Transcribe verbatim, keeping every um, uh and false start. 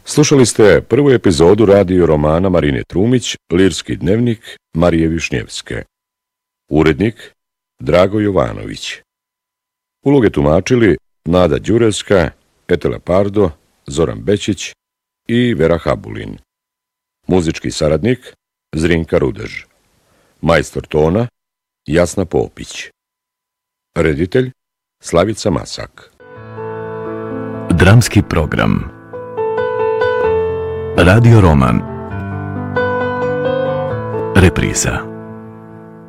Slušali ste prvu epizodu radio romana Marine Trumić, Lirski dnevnik Marije Višnjevske. Urednik Drago Jovanović. Uloge tumačili Nada Đurevska, Etela Pardo, Zoran Bečić i Vera Habulin. Muzički saradnik Zrinka Rudež. Majstor tona Jasna Popić. Reditelj Slavica Masak. Dramski program Radio roman Repriza.